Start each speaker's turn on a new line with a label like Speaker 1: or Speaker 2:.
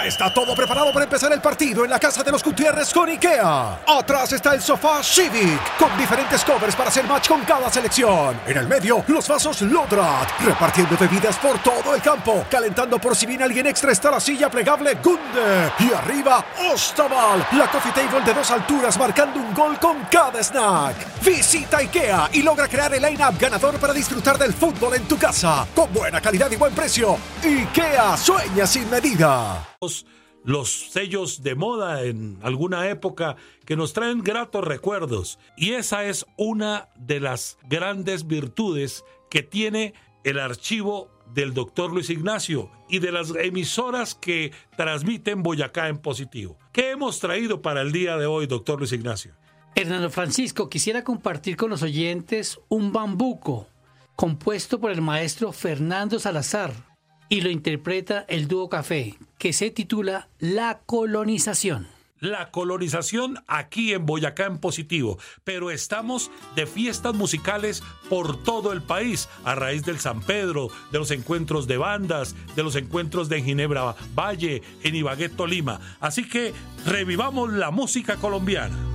Speaker 1: Ya está todo preparado para empezar el partido en la casa de los Gutiérrez con IKEA. Atrás está el sofá Civic, con diferentes covers para hacer match con cada selección. En el medio, los vasos Lodrat, repartiendo bebidas por todo el campo. Calentando por si viene alguien extra está la silla plegable Gunde. Y arriba, Ostaval, la coffee table de 2 alturas marcando un gol con cada snack. Visita IKEA y logra crear el line-up ganador para disfrutar del fútbol en tu casa. Con buena calidad y buen precio. IKEA, sueña sin medida.
Speaker 2: Los sellos de moda en alguna época que nos traen gratos recuerdos. Y esa es una de las grandes virtudes que tiene el archivo del doctor Luis Ignacio y de las emisoras que transmiten Boyacá en positivo. ¿Qué hemos traído para el día de hoy, doctor Luis Ignacio?
Speaker 3: Hernando Francisco, quisiera compartir con los oyentes un bambuco compuesto por el maestro Fernando Salazar y lo interpreta el dúo Café, que se titula La Colonización.
Speaker 2: La colonización aquí en Boyacá en positivo, pero estamos de fiestas musicales por todo el país a raíz del San Pedro, de los encuentros de bandas, de los encuentros de Ginebra Valle, en Ibagué, Tolima. Así que revivamos la música colombiana.